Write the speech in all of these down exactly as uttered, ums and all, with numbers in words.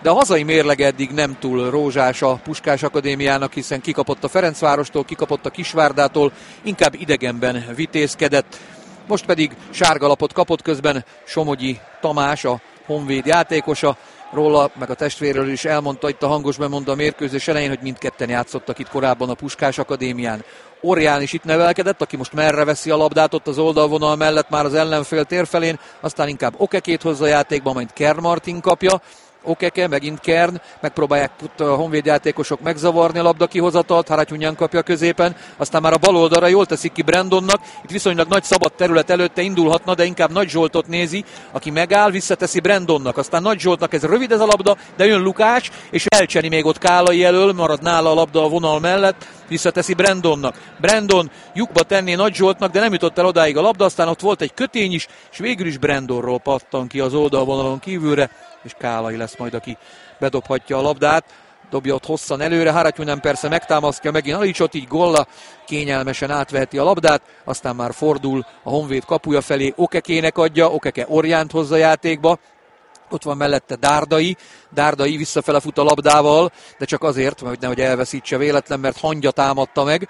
de a hazai mérlege eddig nem túl rózsás a Puskás Akadémiának, hiszen kikapott a Ferencvárostól, kikapott a Kisvárdától, inkább idegenben vitézkedett. Most pedig sárgalapot kapott, közben Somogyi Tamás, a Honvéd játékosa, róla, meg a testvéről is elmondta itt a hangos bemondó a mérkőzés elején, hogy mindketten játszottak itt korábban a Puskás Akadémián. Orján is itt nevelkedett, aki most merre veszi a labdát ott az oldalvonal mellett már az ellenfél térfelén, aztán inkább Okekét hozza a játékba, majd Kern Martin kapja. Okeke, megint Kern, megpróbálják a Honvéd játékosok megzavarni a labda kihozatalt, Haratyunyan kapja középen, aztán már a bal oldalra jól teszik ki Brandonnak, itt viszonylag nagy szabad terület előtte indulhatna, de inkább Nagy Zsoltot nézi, aki megáll, visszateszi Brandonnak, aztán Nagy Zsoltnak ez rövid ez a labda, de jön Lukács, és elcseni még ott Kálai elől, marad nála a labda a vonal mellett, visszateszi Brandonnak. Brandon lyukba tenné Nagy Zsoltnak, de nem jutott el odáig a labda, aztán ott volt egy kötény is, és végül is Brandonról pattan ki az oldalvonalon kívülre, és Kálai lesz majd, aki bedobhatja a labdát. Dobja ott hosszan előre, Haratyunyan persze megtámasztja megint Alicsot, így Golla kényelmesen átveheti a labdát, aztán már fordul a Honvéd kapuja felé, Okekének adja, Okeke Orjánt hozza játékba. Ott van mellette Dárdai, Dárdai visszafele fut a labdával, de csak azért, hogy nehogy elveszítse véletlen, mert hangya támadta meg.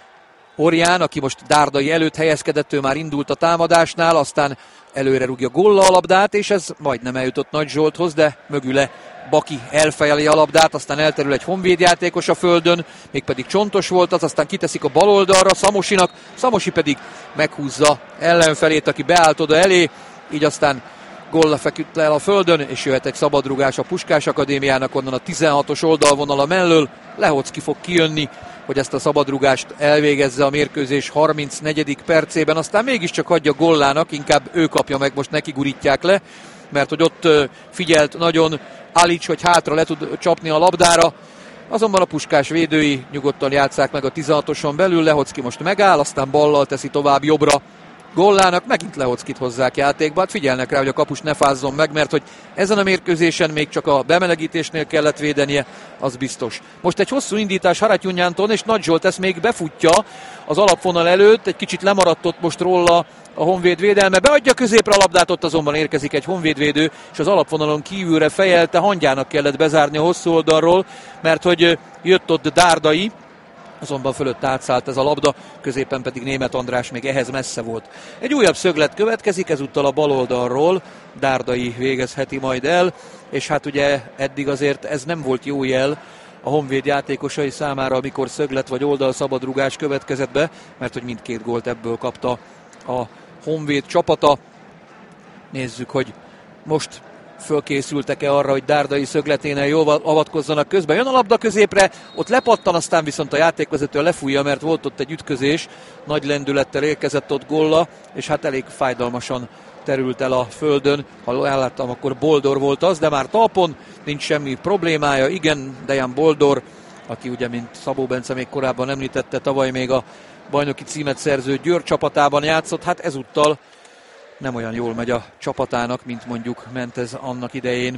Orján, aki most Dárdai előtt helyezkedett, ő már indult a támadásnál, aztán előre rúgja Golla a labdát, és ez majdnem eljutott Nagy Zsolthoz, de mögüle Baki elfejeli a labdát, aztán elterül egy Honvéd játékos a földön, mégpedig Csontos volt az, aztán kiteszik a bal oldalra Szamosinak, Szamosi pedig meghúzza ellenfelét, aki beállt oda elé, így aztán Golla feküdt le a földön, és jöhet egy szabadrugás a Puskás Akadémiának onnan a tizenhatos oldalvonala mellől. Lehocki fog kijönni, hogy ezt a szabadrugást elvégezze a mérkőzés harmincnegyedik percében, aztán mégiscsak hagyja Gollának, inkább ő kapja meg, most neki gurítják le, mert hogy ott figyelt nagyon Alics, hogy hátra le tud csapni a labdára, azonban a Puskás védői nyugodtan játsszák meg a tizenhatoson belül, Lehocki most megáll, aztán ballal teszi tovább jobbra Gollának, megint Lehockit hozzák játékba, hát figyelnek rá, hogy a kapus ne fázzon meg, mert hogy ezen a mérkőzésen még csak a bemelegítésnél kellett védenie, az biztos. Most egy hosszú indítás Haratyunyántól, és Nagy Zsolt ezt még befutja az alapvonal előtt, egy kicsit lemaradt ott most róla a Honvéd védelme, beadja középre a labdát, ott azonban érkezik egy honvédvédő, és az alapvonalon kívülre fejelte, Hangyának kellett bezárni a hosszú oldalról, mert hogy jött ott Dárdai, azonban fölött átszállt ez a labda, középen pedig Németh András még ehhez messze volt. Egy újabb szöglet következik, ezúttal a bal oldalról, Dárdai végezheti majd el, és hát ugye eddig azért ez nem volt jó jel a Honvéd játékosai számára, amikor szöglet vagy oldalszabadrugás következett be, mert hogy mindkét gólt ebből kapta a Honvéd csapata. Nézzük, hogy most fölkészültek-e arra, hogy Dárdai szögleténél jól avatkozzanak közben. Jön a labda középre, ott lepattan, aztán viszont a játékvezető lefújja, mert volt ott egy ütközés, nagy lendülettel érkezett ott Golla, és hát elég fájdalmasan terült el a földön. Ha elláttam, akkor Boldor volt az, de már talpon, nincs semmi problémája. Igen, Dejan Boldor, aki ugye, mint Szabó Bence még korábban említette, tavaly még a bajnoki címet szerző Győr csapatában játszott, hát ezúttal nem olyan jól megy a csapatának, mint mondjuk ment ez annak idején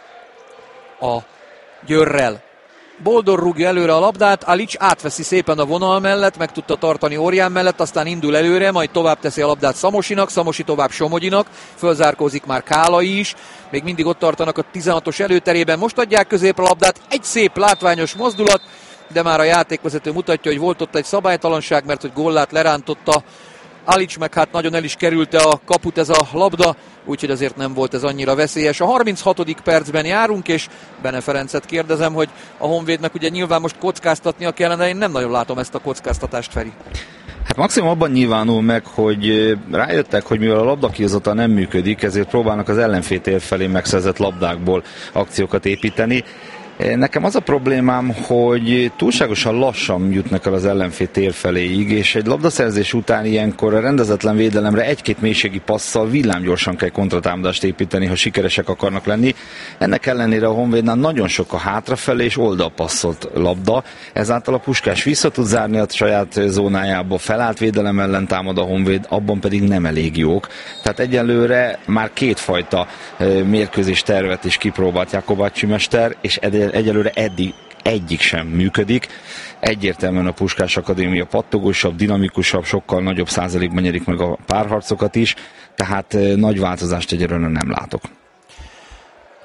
a Győrrel. Boldor rúgja előre a labdát, Alics átveszi szépen a vonal mellett, meg tudta tartani Orján mellett, aztán indul előre, majd tovább teszi a labdát Szamosinak, Szamosi tovább Somogyinak, fölzárkózik már Kálai is, még mindig ott tartanak a tizenhatos előterében, most adják középre a labdát, egy szép látványos mozdulat, de már a játékvezető mutatja, hogy volt ott egy szabálytalanság, mert hogy Gollát lerántotta Alics, meg hát nagyon el is kerülte a kaput ez a labda, úgyhogy azért nem volt ez annyira veszélyes. A harminchatodik percben járunk, és Bene Ferencet kérdezem, hogy a Honvédnek ugye nyilván most kockáztatnia kellene, én nem nagyon látom ezt a kockáztatást, Feri. Hát maximum abban nyilvánul meg, hogy rájöttek, hogy mivel a labdakihozata nem működik, ezért próbálnak az ellenfél tér felé megszerzett labdákból akciókat építeni. Nekem az a problémám, hogy túlságosan lassan jutnak el az ellenfél tér feléig, és egy labdaszerzés után ilyenkor a rendezetlen védelemre egy-két mélységi passzal villámgyorsan kell kontratámadást építeni, ha sikeresek akarnak lenni. Ennek ellenére a Honvédnál nagyon sok a hátrafelé és oldalpasszolt labda, ezáltal a Puskás vissza tud zárni a saját zónájába, felállt védelem ellen támad a Honvéd, abban pedig nem elég jók. Tehát egyelőre már kétfajta mérkőzés tervet is kipróbált Jakobácsi mester, és egyelőre eddig egyik sem működik. Egyértelműen a Puskás Akadémia pattogósabb, dinamikusabb, sokkal nagyobb százalékban nyerik meg a párharcokat is, tehát nagy változást egyelőre nem látok.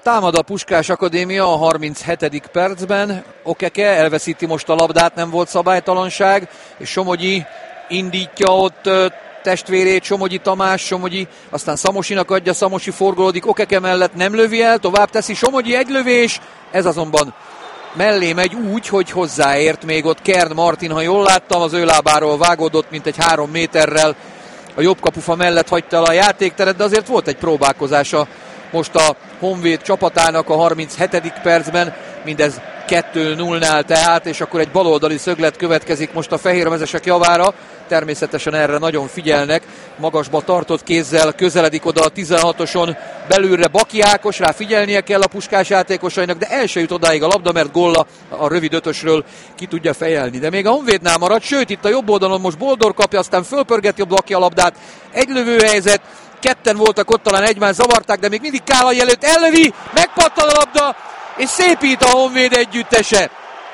Támad a Puskás Akadémia a harminchetedik percben. Okeke elveszíti most a labdát, nem volt szabálytalanság, és Somogyi indítja ott testvérét, Somogyi Tamás, Somogyi aztán Szamosinak adja, Szamosi forgolódik Okeke mellett, nem lövi el, tovább teszi Somogyi, egy lövés, ez azonban mellé megy úgy, hogy hozzáért még ott Kern Martin, ha jól láttam, az ő lábáról vágódott, mint egy három méterrel a jobb kapufa mellett hagyta el a játékteret, de azért volt egy próbálkozása most a Honvéd csapatának a harminchetedik percben, mindez kettő nullnál tehát, és akkor egy baloldali szöglet következik most a fehérmezesek javára, természetesen erre nagyon figyelnek, magasba tartott kézzel közeledik oda a tizenhatoson belülre Baki Ákos, rá figyelnie kell a Puskás játékosainak, de el se jut odáig a labda, mert Golla a rövid ötösről ki tudja fejelni. De még a Honvédnál marad, sőt itt a jobb oldalon most Boldor kapja, aztán fölpörgeti a Baki a labdát, egy lövőhelyzet, ketten voltak ott, talán egymást zavarták, de még mindig Kálai előtt ellövi, megpattan a labda, és szépít a Honvéd együttese.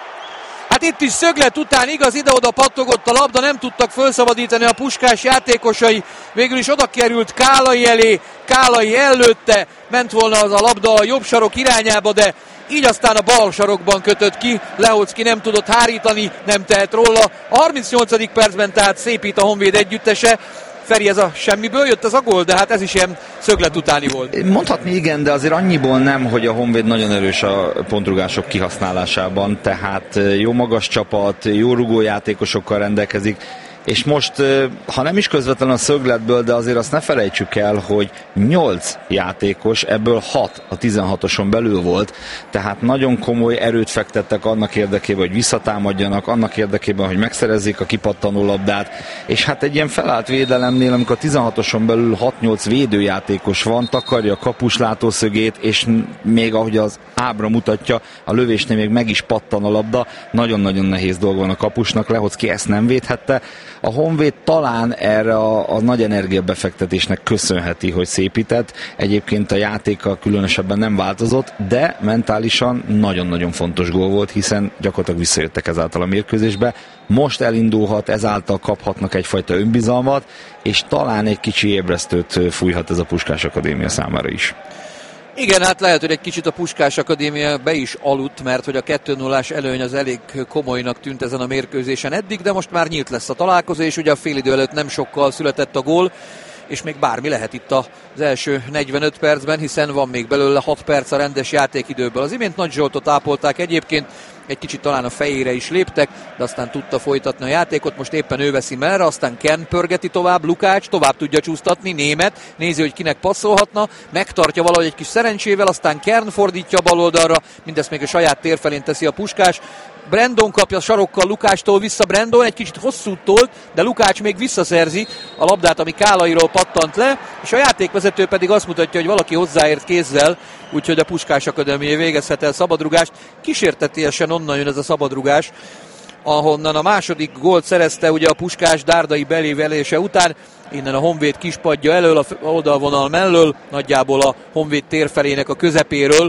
Hát itt is szöglet után igaz, ide-oda pattogott a labda, nem tudtak felszabadítani a Puskás játékosai, végül is oda került Kálai elé, Kálai előtte, ment volna az a labda a jobb sarok irányába, de így aztán a bal sarokban kötött ki, Lehocki nem tudott hárítani, nem tehet róla. A harmincnyolcadik percben tehát szépít a Honvéd együttese. Feri, ez a semmiből jött az a gól, de hát ez is ilyen szöglet utáni volt. Mondhatni igen, de azért annyiból nem, hogy a Honvéd nagyon erős a pontrugások kihasználásában, tehát jó magas csapat, jó rugójátékosokkal rendelkezik, és most, ha nem is közvetlenül a szögletből, de azért azt ne felejtsük el, hogy nyolc játékos, ebből hat a tizenhatoson belül volt, tehát nagyon komoly erőt fektettek annak érdekében, hogy visszatámadjanak, annak érdekében, hogy megszerezzék a kipattanó labdát, és hát egy ilyen felállt védelemnél, amikor a tizenhatoson belül hat-nyolc védőjátékos van, takarja a kapus látószögét, és még ahogy az ábra mutatja, a lövésnél még meg is pattan a labda, nagyon-nagyon nehéz dolga van a kapusnak, Lehocki ezt nem védhette. A Honvéd talán erre a, a nagy energiabefektetésnek köszönheti, hogy szépített. Egyébként a játéka különösebben nem változott, de mentálisan nagyon-nagyon fontos gól volt, hiszen gyakorlatilag visszajöttek ezáltal a mérkőzésbe. Most elindulhat, ezáltal kaphatnak egyfajta önbizalmat, és talán egy kicsi ébresztőt fújhat ez a Puskás Akadémia számára is. Igen, hát lehet, hogy egy kicsit a Puskás Akadémia be is aludt, mert hogy a kettő nullás előny az elég komolynak tűnt ezen a mérkőzésen eddig, de most már nyílt lesz a találkozó, és ugye a félidő előtt nem sokkal született a gól, és még bármi lehet itt az első negyvenöt percben, hiszen van még belőle hat perc a rendes játékidőből. Az imént Nagy Zsoltot ápolták egyébként, egy kicsit talán a fejére is léptek, de aztán tudta folytatni a játékot, most éppen ő veszi merre, aztán Ken pörgeti tovább, Lukács tovább tudja csúsztatni, Német nézi, hogy kinek passzolhatna, megtartja valahogy egy kis szerencsével, aztán Kern fordítja bal oldalra, mindezt még a saját tér felén teszi a Puskás, Brandon kapja sarokkal Lukácstól vissza, Brandon egy kicsit hosszú tolt, de Lukács még visszaszerzi a labdát, ami Kálairól pattant le, és a játékvezető pedig azt mutatja, hogy valaki hozzáért kézzel, úgyhogy a Puskás Akadémia végezhet el szabadrugást. Kísértetiesen onnan jön ez a szabadrugás, ahonnan a második gólt szerezte ugye a Puskás Dárdai belévelése után, innen a Honvéd kispadja elől, a oldalvonal mellől, nagyjából a Honvéd térfelének a közepéről,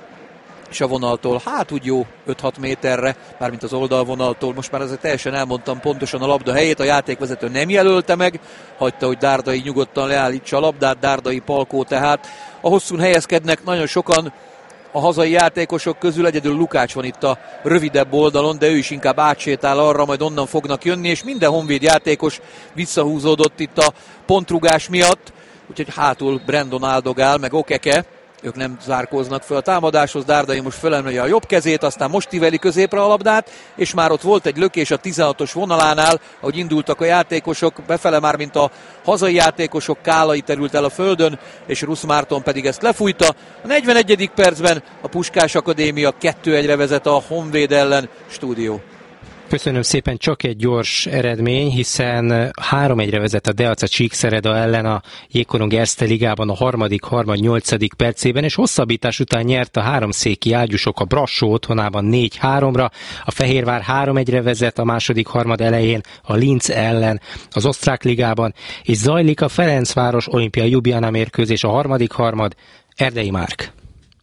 és a vonaltól, hát úgy jó öt-hat méterre, mármint az oldalvonaltól, most már azért teljesen elmondtam pontosan a labda helyét, a játékvezető nem jelölte meg, hagyta, hogy Dárdai nyugodtan leállítsa a labdát, Dárdai Palkó tehát. A hosszún helyezkednek nagyon sokan a hazai játékosok közül, egyedül Lukács van itt a rövidebb oldalon, de ő is inkább átsétál arra, majd onnan fognak jönni, és minden Honvéd játékos visszahúzódott itt a pontrugás miatt, úgyhogy hátul Brandon áldogál, meg Okeke, ők nem zárkóznak fel a támadáshoz, Dárdai most fölemelje a jobb kezét, aztán most tiveli középre a labdát, és már ott volt egy lökés a tizenhatos vonalánál, ahogy indultak a játékosok, befele már, mint a hazai játékosok, Kálai terült el a földön, és Rusz Márton pedig ezt lefújta. A negyvenegyedik percben a Puskás Akadémia kettő egyre vezet a Honvéd ellen. Stúdió. Köszönöm szépen, csak egy gyors eredmény, hiszen három egyre vezet a Deaca Csíkszereda ellen a Jégkorong Erste Ligában a harmadik harmad nyolcadik percében, és hosszabbítás után nyert a háromszéki ágyúsok a Brassó otthonában négy háromra, a Fehérvár három egyre vezet a második harmad elején a Linz ellen az Osztrák Ligában, és zajlik a Ferencváros Olimpia Ljubljana mérkőzés a harmadik harmad, Erdei Márk.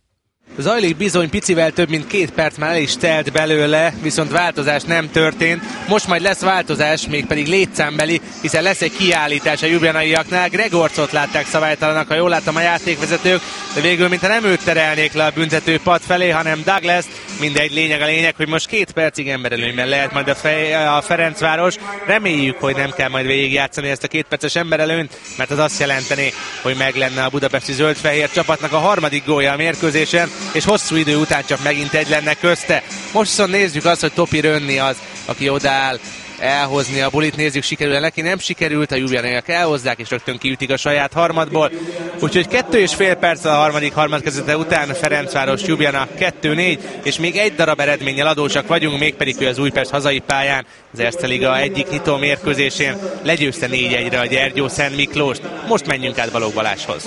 Zajlik bizony, picivel több mint két perc már el is telt belőle, viszont változás nem történt. Most majd lesz változás, mégpedig létszámbeli, hiszen lesz egy kiállítás a ljubljanaiaknál. Gregorcot látták szabálytalanak, ha jól láttam a játékvezetők, de végül mintha nem őt terelnék le a büntető pad felé, hanem Douglas. Mindegy, lényeg a lényeg, hogy most két percig emberelőnyben lehet majd a, fej, a Ferencváros. Reméljük, hogy nem kell majd végigjátszani ezt a két perces emberelőnyt, mert az azt jelenteni, hogy meg lenne a budapesti zöld-fehér csapatnak a harmadik gólja a mérkőzésen, és hosszú idő után csak megint egy lenne közte. Most viszont nézzük azt, hogy Topi Rönni az, aki odaáll elhozni a bulit, nézzük, sikerül neki, nem sikerült, a ljubljanaiak elhozzák, és rögtön kiütik a saját harmadból. Úgyhogy kettő és fél perc a harmadik harmad kezdete után Ferencváros Ljubljana kettő négy, és még egy darab eredménnyel adósak vagyunk, mégpedig ő az Újpest hazai pályán, az Erste Liga egyik nyitó mérkőzésén legyőzte négy egyre a Gyergyó Szent Miklóst. Most menjünk át Balogh Balázshoz.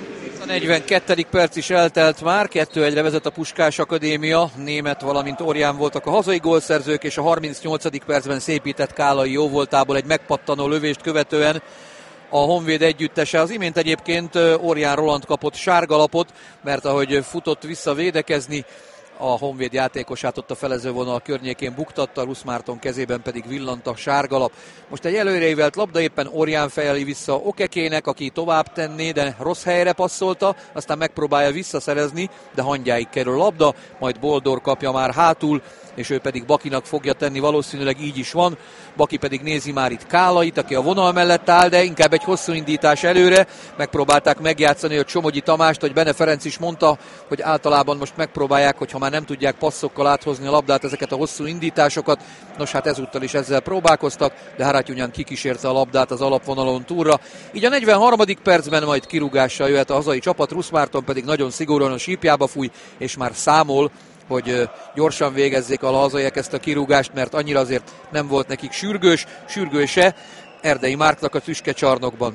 A negyvenkettedik perc is eltelt már, kettő egyre vezet a Puskás Akadémia, Német, valamint Orján voltak a hazai gólszerzők, és a harmincnyolcadik percben szépített Kálai jóvoltából egy megpattanó lövést követően a Honvéd együttese. Az imént egyébként Orján Roland kapott sárgalapot, mert ahogy futott vissza védekezni, a Honvéd játékosát ott a felezővonal környékén buktatta, Rusz Márton kezében pedig villant a sárgalap. Most egy előreívelt labda, éppen Orján fejeli vissza Okekének, aki tovább tenné, de rossz helyre passzolta, aztán megpróbálja visszaszerezni, de hangyáig kerül a labda, majd Boldor kapja már hátul, és ő pedig Bakinak fogja tenni, valószínűleg így is van. Baki pedig nézi már itt Kálait, aki a vonal mellett áll, de inkább egy hosszú indítás előre. Megpróbálták megjátszani a Csomogyi Tamást, hogy Bene Ferenc is mondta, hogy általában most megpróbálják, hogyha már nem tudják passzokkal áthozni a labdát, ezeket a hosszú indításokat. Nos, hát ezúttal is ezzel próbálkoztak, de Haratyunyan kikísérte a labdát az alapvonalon túlra. Így a negyvenharmadik percben majd kirúgással jöhet a hazai csapat, Rusz Márton pedig nagyon szigorúan a sípjába fúj, és már számol, hogy gyorsan végezzék a hazaiak ezt a kirúgást, mert annyira azért nem volt nekik sürgős, sürgőse Erdei Márknak a tüskecsarnokban.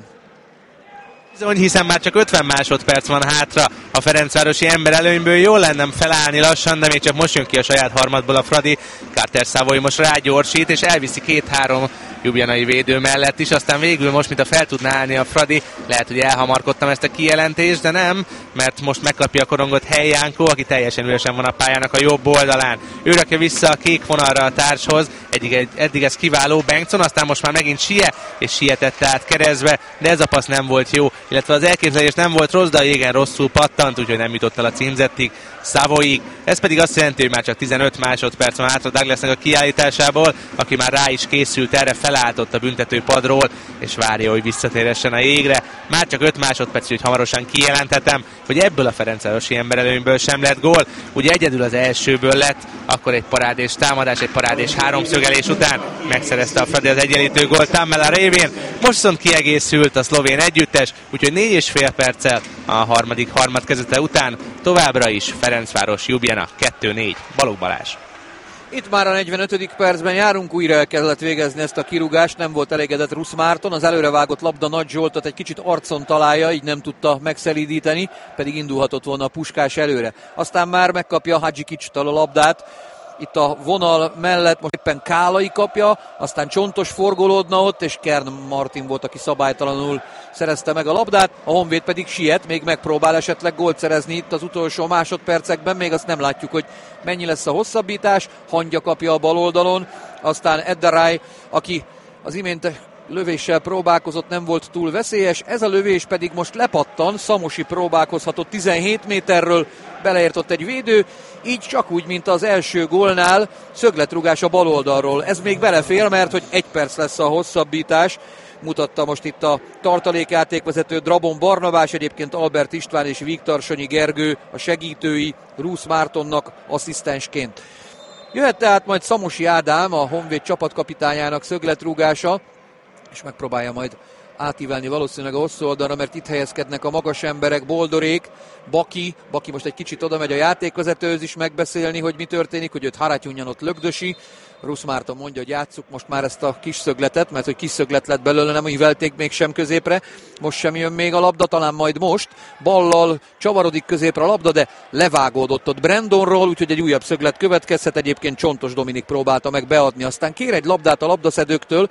Bizony, hiszen már csak ötven másodperc van hátra a ferencvárosi emberelőnyből, jól lenne felállni lassan, de még csak most jön ki a saját harmadból a Fradi. Carter Savoy most rágyorsít, és elviszi két-három ljubljanai védő mellett is, aztán végül most, mint a fel tudná állni a Fradi, lehet, hogy elhamarkodtam ezt a kijelentést, de nem, mert most megkapja a korongot Helyjánkó, aki teljesen üresen van a pályának a jobb oldalán. Ő rakja vissza a kék vonalra a társhoz, eddig, eddig ez kiváló Bengtson, aztán most már megint Sie, és sietette át keresztbe, de ez a passz nem volt jó, illetve az elképzelés nem volt rossz, de a jégen rosszul pattant, úgyhogy nem jutott el a címzettig, Savoyig. Ez pedig azt jelenti, hogy már csak tizenöt másodperc van hátra Douglasnak a kiállításából, aki már rá is készült erre, feláltott a büntető padról, és várja, hogy visszatérhessen a jégre. Már csak öt másodperc, hogy hamarosan kijelenthetem, hogy ebből a ferencvárosi emberelőnyből sem lett gól. Ugye egyedül az elsőből lett, akkor egy parádés támadás, egy parádés háromszögelés után megszerezte a Fradi az egyenlítő gólt Tammela révén. Most viszont kiegészült a szlovén együttes, úgyhogy négy és fél perccel a harmadik harmad kezdete után továbbra is Ferencváros Ljubljana kettő négy. Balogh Balázs. Itt már a negyvenötödik percben járunk, újra el kellett végezni ezt a kirúgást, nem volt elégedett Rusz Márton, az előrevágott labda Nagy Zsoltot egy kicsit arcon találja, így nem tudta megszelídíteni, pedig indulhatott volna a Puskás előre. Aztán már megkapja Hadzsikicstől a labdát, itt a vonal mellett most éppen Kálai kapja, aztán Csontos forgolódna ott, és Kern Martin volt, aki szabálytalanul szerezte meg a labdát, a Honvéd pedig siet, még megpróbál esetleg gólt szerezni itt az utolsó másodpercekben, még azt nem látjuk, hogy mennyi lesz a hosszabbítás. Hangya kapja a bal oldalon, aztán Ederay, aki az imént lövéssel próbálkozott, nem volt túl veszélyes, ez a lövés pedig most lepattan, Szamosi próbálkozhatott tizenhét méterről, beleért ott egy védő, így csak úgy, mint az első gólnál, szögletrugás a bal oldalról. Ez még belefér, mert hogy egy perc lesz a hosszabbítás, mutatta most itt a tartalékjátékvezető Drabon Barnabás, egyébként Albert István és Viktor Sonyi Gergő a segítői Rusz Mártonnak asszisztensként. Jöhet tehát majd Szamosi Ádám, a Honvéd csapatkapitányának szögletrúgása, és megpróbálja majd átívelni valószínűleg a hosszú oldalra, mert itt helyezkednek a magas emberek, Boldorék, Baki, Baki most egy kicsit oda megy a játékvezetőhöz is megbeszélni, hogy mi történik, hogy őt Haratyunyan ott lögdösi. Rusz Márton mondja, hogy játsszuk most már ezt a kis szögletet, mert hogy kis szöglet lett belőle, nem ívelték még sem középre, most sem jön még a labda, talán majd most. Ballal csavarodik középre a labda, de levágódott ott Brandonról, úgyhogy egy újabb szöglet következhet, egyébként Csontos Dominik próbálta meg beadni, aztán kér egy labdát a labdaszedőktől,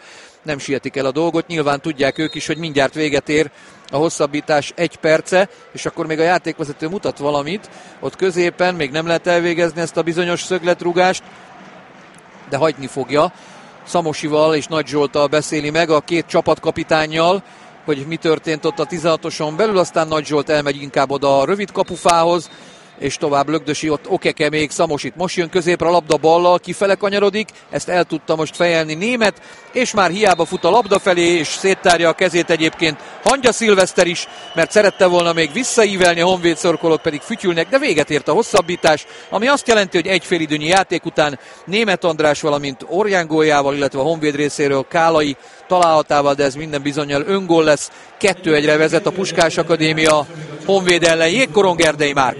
nem sietik el a dolgot. Nyilván tudják ők is, hogy mindjárt véget ér a hosszabbítás egy perce, és akkor még a játékvezető mutat valamit. Ott középen még nem lehet elvégezni ezt a bizonyos szögletrúgást, de hagyni fogja. Szamosival és Nagy Zsolttal beszéli meg, a két csapatkapitánnyal, hogy mi történt ott a tizenhatoson belül, aztán Nagy Zsolt elmegy inkább oda a rövid kapufához, és tovább lögdösi ott Okeke még Samosit. Most jön középre a labda ballal, kifele kanyarodik, ezt el tudta most fejelni Német, és már hiába fut a labda felé, és széttárja a kezét egyébként Hangya Szilveszter is, mert szerette volna még visszaívelni, a Honvéd szurkolók pedig fütyülnek, de véget ért a hosszabbítás, ami azt jelenti, hogy egy félidőnyi játék után Német András, valamint Orján góljával, illetve a Honvéd részéről Kálai találhatával, de ez minden bizonnyal öngól lesz. kettő egyre vezet a Puskás Akadémia Honvéd ellen. Jégkorong, Erdei Márk.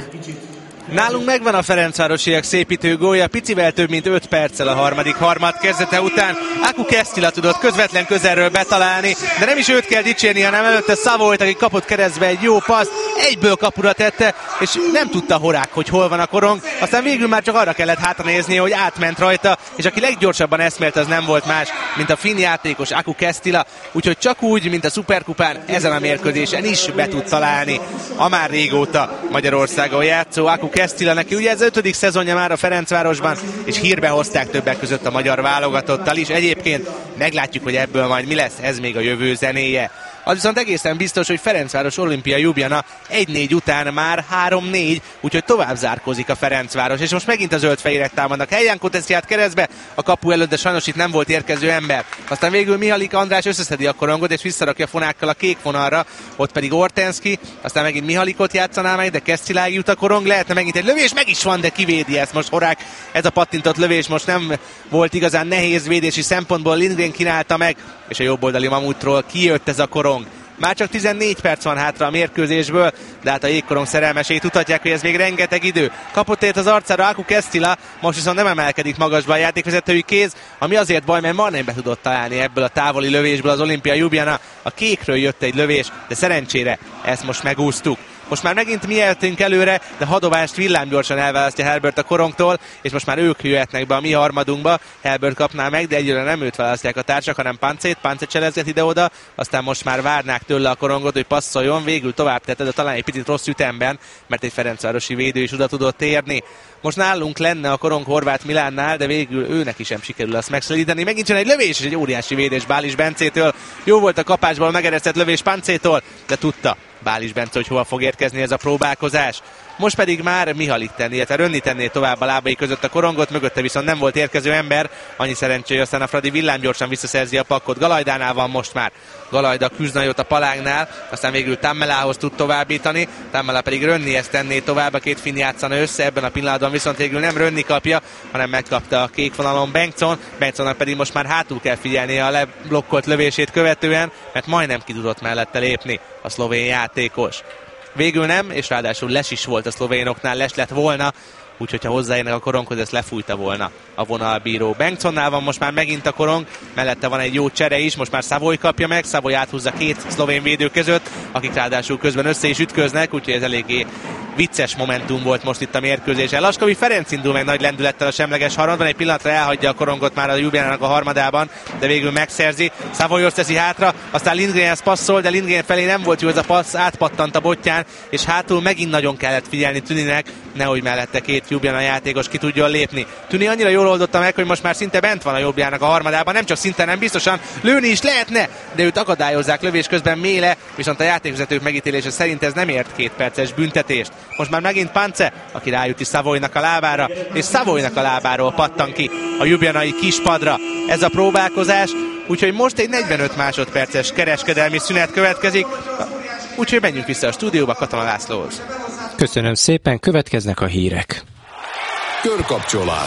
Nálunk megvan a ferencvárosiak szépítő gólja, picivel több mint öt perccel a harmadik harmad kezdete után. Aku Kesztila tudott közvetlen közelről betalálni, de nem is őt kell dicsérni, hanem előtte Savoyt, aki kapott keresztbe egy jó paszt, egyből kapura tette, és nem tudta Horák, hogy hol van a korong. Aztán végül már csak arra kellett hátranéznie, hogy átment rajta, és aki leggyorsabban eszmélt, az nem volt más, mint a finn játékos Aku Kesztila, úgyhogy csak úgy, mint a szuperkupán, ezen a mérkőzésen is be tud találni a már régóta Magyarországon játszó Aku Kesztila. Neki ugye ez ötödik szezonja már a Ferencvárosban, és hírbe hozták többek között a magyar válogatottal is. Egyébként meglátjuk, hogy ebből majd mi lesz, ez még a jövő zenéje. Az viszont egészen biztos, hogy Ferencváros Olimpia Ljubljana egy négy után már három négy, úgyhogy tovább zárkózik a Ferencváros. És most megint a zöld-fehérek támadnak. Helyán Kotesziát keresztbe a kapu előtt, de sajnos itt nem volt érkező ember. Aztán végül Mihalik András összeszedi a korongot, és visszarakja fonákkal a kék vonalra, ott pedig Ortenszki, aztán megint Mihalikot játszaná meg, de Kesztiláig jut a korong, lehetne megint egy lövés, meg is van, de kivédi ezt most Horák. Ez a pattintott lövés most nem volt igazán nehéz védési szempontból, Lindgren kínálta meg, és a jobboldali mamutról kijött ez a korong. Már csak tizennégy perc van hátra a mérkőzésből, de hát a jégkorong szerelmesei tudhatják, hogy ez még rengeteg idő. Kapott ért az arcára Aku Kesztila, most viszont nem emelkedik magasba a játékvezetői kéz, ami azért baj, mert majdnem be tudott találni ebből a távoli lövésből az Olimpia Ljubljana. A kékről jött egy lövés, de szerencsére ezt most megúsztuk. Most már megint mi eltünk előre, de Hadovást villámgyorsan elválasztja Herbert a korongtól, és most már ők jöhetnek be a mi harmadunkba. Herbert kapná meg, de egyre nem őt választják a társak, hanem Pancét. Pancét cselezget ide-oda, aztán most már várnák tőle a korongot, hogy passzoljon. Végül tovább tette, de talán egy picit rossz ütemben, mert egy ferencvárosi védő is oda tudott érni. Most nálunk lenne a korong Horváth Milánnál, de végül őnek is sem sikerül azt megszelídeni. Megint jön egy lövés, és egy óriási védés Bális Bencétől. Jó volt a kapásból megeresztett lövés Pancétól, de tudta Bális Bence, hogy hova fog érkezni ez a próbálkozás. Most pedig már Mihalik tenni, illetve Rönni tenné tovább a lábai között a korongot, mögötte viszont nem volt érkező ember. Annyi szerencsé, aztán a Fradi villámgyorsan visszaszerzi a pakkot. Galajdánál van most már. Galajda küzd nagyot a Palángnál, aztán végül Tammelához tud továbbítani, Tammela pedig Rönnihez tenné tovább, a két finn játszana össze, ebben a pillanatban viszont végül nem Rönni kapja, hanem megkapta a kék vonalon Bengtson. Bengtsonnak pedig most már hátul kell figyelnie a leblokkolt lövését követően, mert majdnem ki tudott mellette lépni a szlovén játékos. Végül nem, és ráadásul les is volt a szlovénoknál, les lett volna, úgyhogy ha hozzáérnek a koronghoz, ezt lefújta volna a vonalbíró. Bengtsonnál van most már megint a korong, mellette van egy jó csere is, most már Savoy kapja meg, Savoy áthúzza két szlovén védő között, akik ráadásul közben össze is ütköznek, úgyhogy ez eléggé vicces momentum volt most itt a mérkőzésen. Laskovi Ferenc indul meg nagy lendülettel a semleges harmadban, egy pillanatra elhagyja a korongot már a Ljubljánának a harmadában, de végül megszerzi. Savoyos teszi hátra, aztán Lindgrenhez passzol, de Lindgren felé nem volt jó ez a passz, átpattant a botján, és hátul megint nagyon kellett figyelni Tüninek, nehogy mellette két Ljubljana játékos ki tudjon lépni. Tüni annyira jól oldotta meg, hogy most már szinte bent van a Ljubljának a harmadában, nem csak szinte, nem biztosan lőni is lehetne, de őt akadályozzák lövés közben Méle, viszont a játékvezetők megítélése szerint ez nem ért két perces büntetést. Most már megint Pance, aki rájut is Savoynak a lábára, és Savoynak a lábáról pattan ki a ljubljanai kispadra ez a próbálkozás, úgyhogy most egy negyvenöt másodperces kereskedelmi szünet következik, úgyhogy menjünk vissza a stúdióba Katona Lászlóhoz. Köszönöm szépen, következnek a hírek. Körkapcsolás.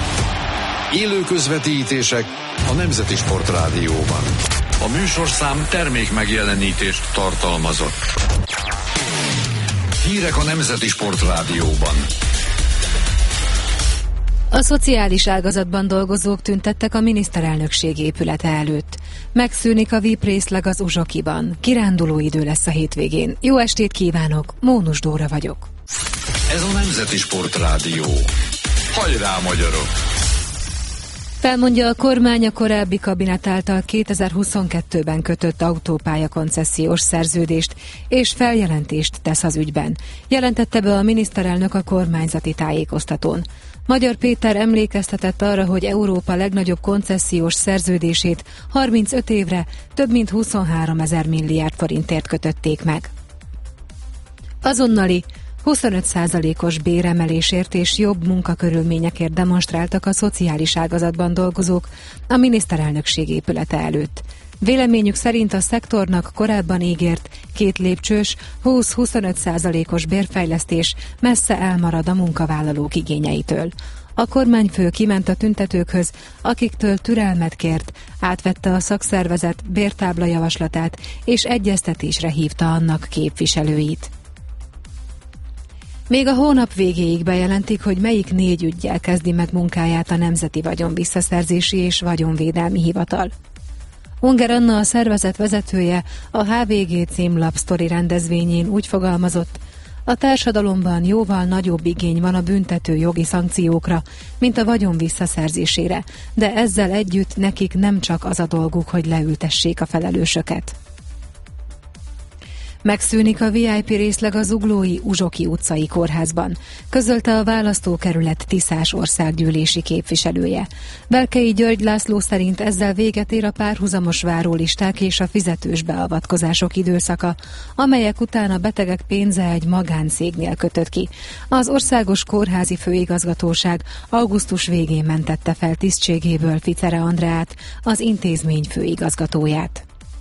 Élő közvetítések a Nemzeti Sportrádióban. A műsorszám termék megjelenítést tartalmazott. Hírek a Nemzeti Sportrádióban. A szociális ágazatban dolgozók tüntettek a miniszterelnökség épülete előtt. Megszűnik a vé i pé részleg az Uzsokiban. Kiránduló idő lesz a hétvégén. Jó estét kívánok, Mónus Dóra vagyok. Ez a Nemzeti Sportrádió. Hajrá, magyarok! Felmondja a kormány a korábbi kabinet által kétezer-huszonkettőben kötött autópálya koncesziós szerződést, és feljelentést tesz az ügyben. Jelentette be a miniszterelnök a kormányzati tájékoztatón. Magyar Péter emlékeztetett arra, hogy Európa legnagyobb koncesziós szerződését harmincöt évre több mint huszonhárom ezer milliárd forintért kötötték meg. Azonnali huszonöt százalékos béremelésért és jobb munkakörülményekért demonstráltak a szociális ágazatban dolgozók a miniszterelnökség épülete előtt. Véleményük szerint a szektornak korábban ígért két lépcsős, húsz-huszonöt százalékos bérfejlesztés messze elmarad a munkavállalók igényeitől. A kormányfő kiment a tüntetőkhöz, akiktől türelmet kért, átvette a szakszervezet bértábla javaslatát és egyeztetésre hívta annak képviselőit. Még a hónap végéig bejelentik, hogy melyik négy üggyel kezdi meg munkáját a Nemzeti Vagyonvisszaszerzési és Vagyonvédelmi Hivatal. Unger Anna, a szervezet vezetője, a há vé gé címlap sztori rendezvényén úgy fogalmazott, a társadalomban jóval nagyobb igény van a büntető jogi szankciókra, mint a vagyon visszaszerzésére, de ezzel együtt nekik nem csak az a dolguk, hogy leültessék a felelősöket. Megszűnik a vé i pé részleg a zuglói Uzsoki utcai kórházban, közölte a választókerület Tiszás országgyűlési képviselője. Belkei György László szerint ezzel véget ér a párhuzamos várólisták és a fizetős beavatkozások időszaka, amelyek után a betegek pénze egy magáncégnél kötött ki. Az Országos Kórházi Főigazgatóság augusztus végén mentette fel tisztségéből Ficere Andreát, az intézmény főigazgatóját.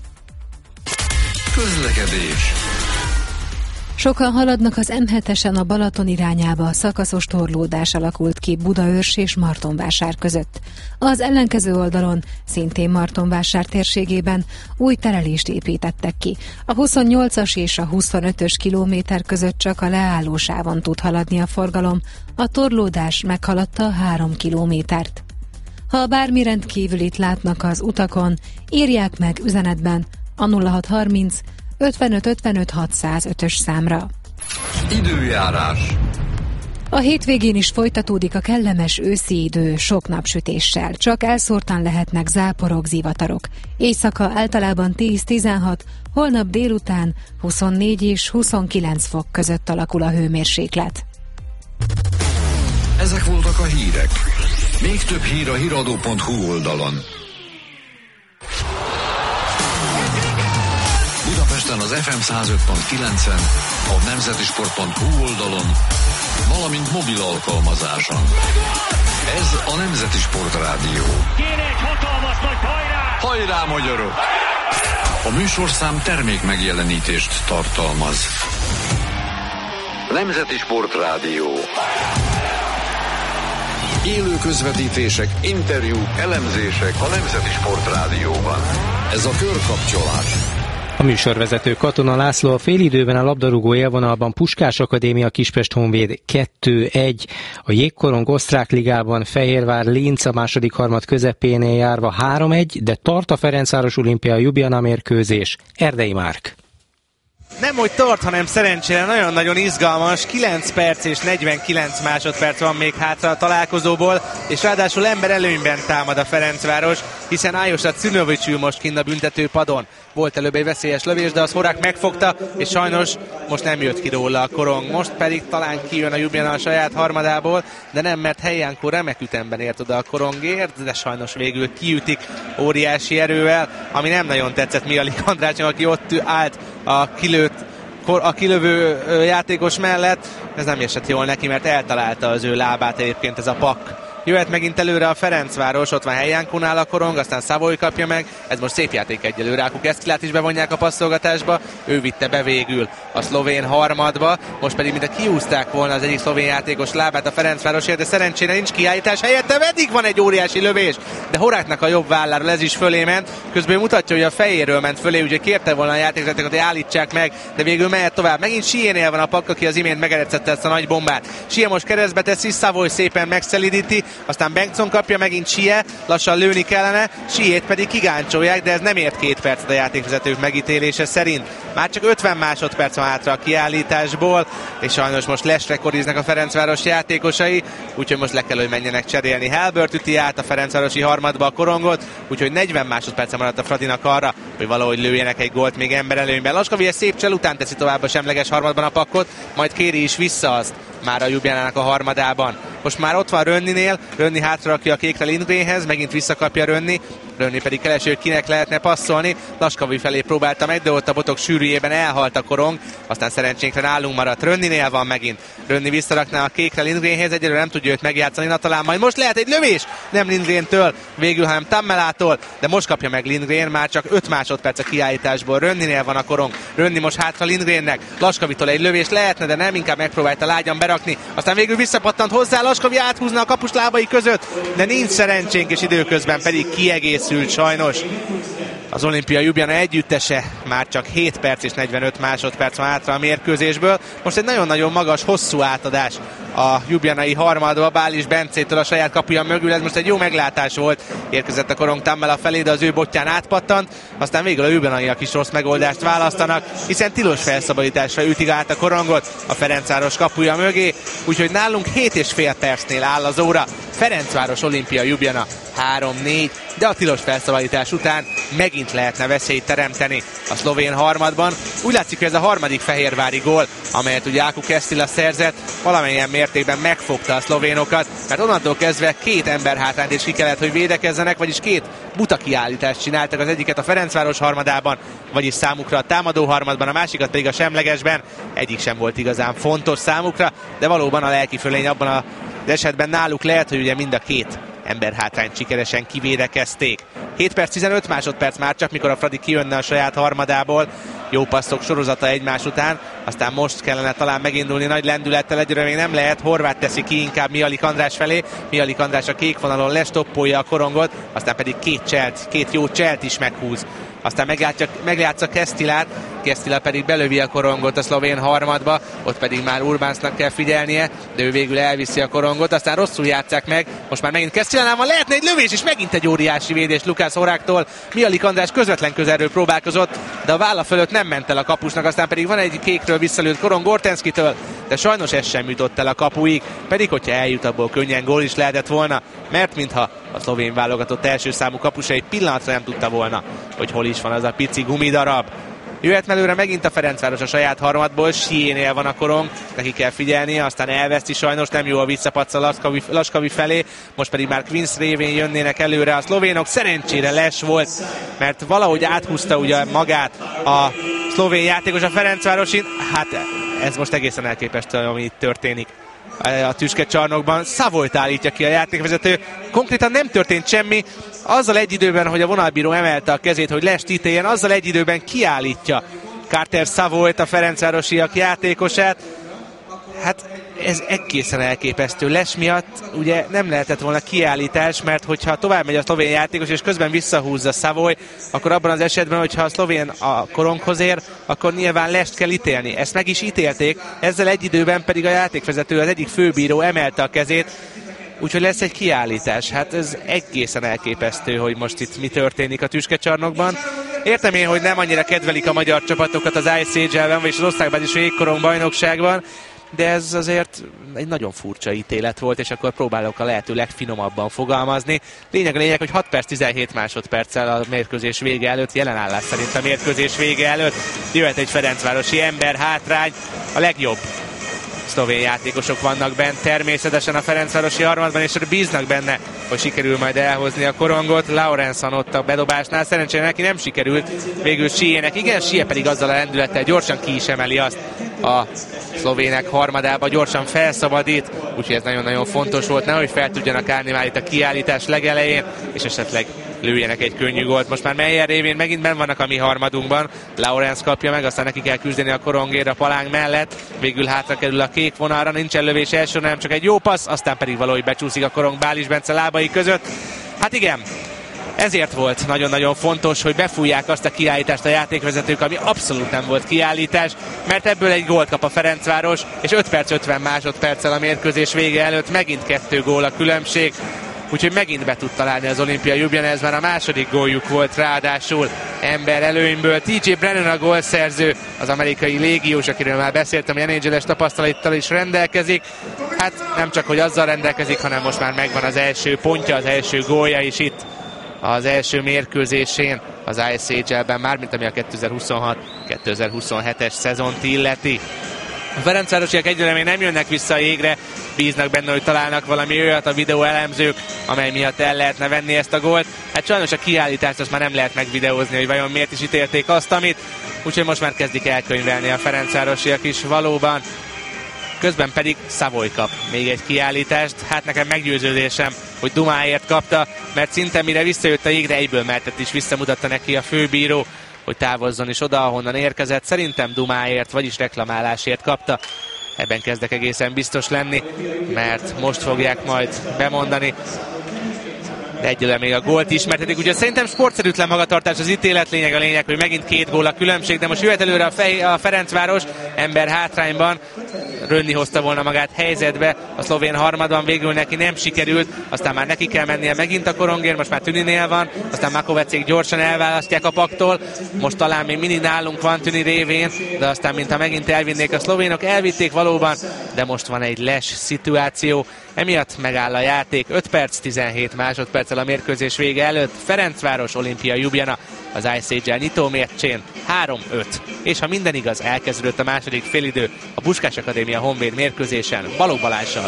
Közlekedés. Sokan haladnak az em hetesen a Balaton irányába, szakaszos torlódás alakult ki Budaörs és Martonvásár között. Az ellenkező oldalon, szintén Martonvásár térségében új terelést építettek ki. A huszonnyolcas és a huszonötös kilométer között csak a leállósávon tud haladni a forgalom, a torlódás meghaladta három kilométert. Ha bármi rendkívülit látnak az utakon, írják meg üzenetben a nulla hat harminc ötvenöt ötvenöt hatszázötös számra. Időjárás. A hétvégén is folytatódik a kellemes őszi idő sok napsütéssel, csak elszórtan lehetnek záporok, zivatarok. Éjszaka általában tíz-tizenhat, holnap délután huszonnégy és huszonkilenc fok között alakul a hőmérséklet. Ezek voltak a hírek. Még több hír a híradó pont hu oldalon. Budapesten az ef em száz öt pont kilencen, a nemzetisport pont hu oldalon, valamint mobil alkalmazáson. Ez a Nemzeti Sport Rádió. Kéne egy hatalmas nagy hajrá! Hajrá, magyarok! A műsorszám termék megjelenítést tartalmaz. Nemzeti Sport Rádió. Élő közvetítések, interjúk, elemzések a Nemzeti Sport Rádióban. Ez a körkapcsolás. A műsorvezető Katona László. A félidőben a labdarúgó élvonalban Puskás Akadémia Kispest Honvéd kettő egy, a Jégkorong Osztrák Ligában Fehérvár Linz a második harmad közepénél járva három egy, de tart a Ferencváros Olimpia Ljubljana mérkőzés. Erdei Márk. Nem hogy tart, hanem szerencsére nagyon-nagyon izgalmas, kilenc perc és negyvenkilenc másodperc van még hátra a találkozóból, és ráadásul ember előnyben támad a Ferencváros, hiszen Ájosat Szünovics ül most kinn a büntető padon. Volt előbb egy veszélyes lövés, de az Horák megfogta, és sajnos most nem jött ki róla a korong. Most pedig talán kijön a Ljubljana a saját harmadából, de nem, mert Helyankó remek ütemben ért oda a korongért, de sajnos végül kiütik óriási erővel, ami nem nagyon tetszett Mialik Andrásnak, aki ott állt a kilőtt a kilövő játékos mellett. Ez nem esett jól neki, mert eltalálta az ő lábát egyébként ez a pak. Jöhet megint előre a Ferencváros, ott van Helyankónál a korong, aztán Savoy kapja meg, ez most szép játék egyelőre, Ákuk Eszkilát is bevonják a passzolgatásba, ő vitte be végül a szlovén harmadba, most pedig mintha kiúzták volna az egyik szlovén játékos lábát a Ferencvárosért, de szerencsére nincs kiállítás, helyette eddig van egy óriási lövés, de Horáknak a jobb válláról ez is fölé ment, közben mutatja, hogy a fejéről ment fölé, úgyhogy kérte volna a játékvezetőt, hogy állítsák meg, de végül mehet tovább. Megint Siénél van a pak, aki az imént megerecette ezt a nagy bombát. Sié most keresztbe teszi, Savoy szépen megszelidíti, aztán Bengtson kapja, megint Sie, lassan lőni kellene, Siét pedig kigáncsolják, de ez nem ért két percet a játékvezetők megítélése szerint. Már csak ötven másodperc van hátra a kiállításból, és sajnos most lesrekoriznek a Ferencváros játékosai, úgyhogy most le kell, hogy menjenek cserélni. Halbert üti át a ferencvárosi harmadba a korongot, úgyhogy negyven másodperc maradt a Fradinak arra, hogy valahogy lőjenek egy gólt még emberelőnyben. Laskavi egy szép csel után teszi tovább a semleges harmadban a pakkot, majd kéri is vissza azt már a Ljubljanának a harmadában. Most már ott van Rönninél, Rönni hátrarakja a kékre Lindgrenhez, megint visszakapja Rönni, Rönni pedig keresi, hogy kinek lehetne passzolni. Laskavi felé próbálta meg, de ott a botok sűrűjében elhalt a korong, aztán szerencsénkre nálunk maradt. Rönninél van megint. Rönni visszarakná a kékre Lindgrenhez, egyelőre nem tudja őt megjátszani, na talán majd most lehet egy lövés, nem Lindgrentől végül, hanem Tammelától, de most kapja meg Lindgren, már csak öt másodperc a kiállításból. Rönninél van a korong, Rönni most hátra Lindgrennek, Laskavitól egy lövés lehetne, de nem, inkább megpróbálta lágyan berakni, aztán végül visszapattant hozzá, Laskavi áthúzna a kapus lábai között, de nincs szerencsénk, és időközben pedig kiegészült sajnos az Olimpia Ljubljana együttese. Már csak hét perc és negyvenöt másodperc van hátra a mérkőzésből. Most egy nagyon-nagyon magas, hosszú átadás a ljubljanai harmadba Bális Bencétől a saját kapuja mögül. Ez most egy jó meglátás volt. Érkezett a korong Tammela felé, de az ő botján átpattant. Aztán végül a ljubljanaiak is rossz megoldást választanak, hiszen tilos felszabadításra ütik át a korongot a Ferencváros kapuja mögé. Úgyhogy nálunk hét és fél percnél áll az óra. Ferencváros Olimpia Ljubljana három négy, de a tilos felszabadítás után megint lehetne veszélyt teremteni a szlovén harmadban. Úgy látszik, hogy ez a harmadik fehérvári gól, amelyet ugye Aku Kestila szerzett, valamilyen mértékben megfogta a szlovénokat, mert onnantól kezdve két ember hátrányt is ki kellett, hogy védekezzenek, vagyis két buta kiállítást csináltak, az egyiket a Ferencváros harmadában, vagyis számukra a támadó harmadban, a másikat pedig a semlegesben. Egyik sem volt igazán fontos számukra, de valóban a lelki fölény abban az esetben náluk lehet, hogy ugye mind a két emberhátrányt sikeresen kivédekezték. hét perc tizenöt másodperc már csak, mikor a Fradi kijönne a saját harmadából. Jó passzok sorozata egymás után, aztán most kellene talán megindulni nagy lendülettel, egyre még nem lehet. Horváth teszi ki inkább Mialik András felé, Mialik András a kék vonalon lestoppolja a korongot, aztán pedig két cselt, két jó cselt is meghúz. Aztán megjátsza, megjátsza Kestilát, Kestila pedig belövi a korongot a szlovén harmadba, ott pedig már Urbánsznak kell figyelnie, de ő végül elviszi a korongot, aztán rosszul játsszák meg, most már megint Kestilánál van, lehetne egy lövés, és megint egy óriási védés Lukász Horáktól. Mialik András közvetlen közelről próbálkozott, de a válla fölött nem ment el a kapusnak, aztán pedig van egy kékről visszalőtt korong Gortenskitől, de sajnos ez sem jutott el a kapuig, pedig hogyha eljut, abból könnyen gól is lehetett volna, mert mintha a szlovén válogatott első számú kapusa egy pillanatra nem tudta volna, hogy hol is van az a pici gumidarab. Jöhet mellőre megint a Ferencváros a saját harmadból, Siénél van a korong, neki kell figyelnie, aztán elveszti sajnos, nem jó a visszapatsz a Laskavi, Laskavi felé, most pedig már Quince révén jönnének előre a szlovénok, szerencsére Les volt, mert valahogy áthúzta ugye magát a szlovén játékos a Ferencvárosin, hát ez most egészen elképesztő, ami itt történik a tüskecsarnokban. Savoyt állítja ki a játékvezető, konkrétan nem történt semmi, azzal egy időben, hogy a vonalbíró emelte a kezét, hogy Lest ítéljen, azzal egy időben kiállítja Carter Savoyt, a ferencvárosiak játékosát. Hát ez egészen elképesztő. Les miatt ugye nem lehetett volna kiállítás, mert hogyha tovább megy a szlovén játékos, és közben visszahúzza Savoy, akkor abban az esetben, hogyha a szlovén a koronghoz ér, akkor nyilván Lest kell ítélni. Ezt meg is ítélték, ezzel egy időben pedig a játékvezető, az egyik főbíró emelte a kezét, úgyhogy lesz egy kiállítás. Hát ez egészen elképesztő, hogy most itt mi történik a tüskecsarnokban. Értem én, hogy nem annyira kedvelik a magyar csapatokat az Ice Age-elben, vagy az osztályban jégkorong bajnokságban, de ez azért egy nagyon furcsa ítélet volt, és akkor próbálok a lehető legfinomabban fogalmazni. Lényeg a lényeg, hogy hat perc tizenhét másodperccel a mérkőzés vége előtt, jelen állás szerint a mérkőzés vége előtt jöhet egy ferencvárosi ember hátrány, a legjobb szlovén játékosok vannak bent természetesen a ferencvárosi harmadban, és bíznak benne, hogy sikerül majd elhozni a korongot. Laurenson ott a bedobásnál, szerencsére neki nem sikerült, végül Siének igen, Sie pedig azzal a lendülettel gyorsan ki is emeli azt a szlovének harmadába, gyorsan felszabadít, úgyhogy ez nagyon-nagyon fontos volt, nehogy fel tudjanak állni már itt a kiállítás legelején, és esetleg lőjenek egy könnyű gólt. Most már Meyer révén megint benn vannak a mi harmadunkban, Laurens kapja meg, aztán neki kell küzdeni a korongért a palánk mellett, végül hátra kerül a kék vonalra, nincsen lövés első, nem csak egy jó passz, aztán pedig valahogy becsúszik a korong Bális Bence lábai között. Hát igen, Ezért volt nagyon-nagyon fontos, hogy befújják azt a kiállítást a játékvezetők, ami abszolút nem volt kiállítás, mert ebből egy gólt kap a Ferencváros, és öt perc ötven másodperccel a mérkőzés vége előtt megint kettő gól a különbség, úgyhogy megint be tud találni az Olimpia Ljubljana, ez már a második góljuk volt ráadásul ember előnyből. té jé Brennan a gólszerző, az amerikai légiós, akiről már beszéltem, hogy en há el-es tapasztalattal is rendelkezik. Hát nem csak, hogy azzal rendelkezik, hanem most már megvan az első pontja, az első gólja is itt az első mérkőzésén az i es há el-ben, mármint ami a kétezer-huszonhat kétezer-huszonhetes szezont illeti. A ferencvárosiak egyre még nem jönnek vissza a jégre, bíznak benne, hogy találnak valami olyat a videó elemzők, amely miatt el lehetne venni ezt a gólt. Hát sajnos a kiállítást azt már nem lehet megvideózni, hogy vajon miért is ítélték azt, amit, úgyhogy most már kezdik elkönyvelni a ferencvárosiak is valóban. Közben pedig Savoy kap még egy kiállítást. Hát nekem meggyőződésem, hogy dumáért kapta, mert szinte mire visszajött a jégre, egyből mertett is visszamutatta neki a főbíró, hogy távozzon is oda, ahonnan érkezett. Szerintem dumáért, vagyis reklamálásért kapta. Ebben kezdek egészen biztos lenni, mert most fogják majd bemondani. De egyelőre még a gólt ismertetik. Ugye szerintem sportszerűtlen magatartás az ítélet, lényeg a lényeg, hogy megint két gól a különbség, de most jöhet előre a, fej, a Ferencváros ember hátrányban. Rönni hozta volna magát helyzetbe, a szlovén harmadban végül neki nem sikerült, aztán már neki kell mennie megint a korongért, most már Tüninél van, aztán Makovecék gyorsan elválasztják a paktól, most talán még mindig nálunk van Tüni révén, de aztán mintha megint elvinnék a szlovénok, elvitték valóban, de most van egy les szituáció, emiatt megáll a játék, öt perc tizenhét másodperccel a mérkőzés vége előtt. Ferencváros Olimpia Ljubljana az i es há el nyitó mércsén három öt. És ha minden igaz, elkezdődött a második félidő a Puskás Akadémia Honvéd mérkőzésen Balogh Balással.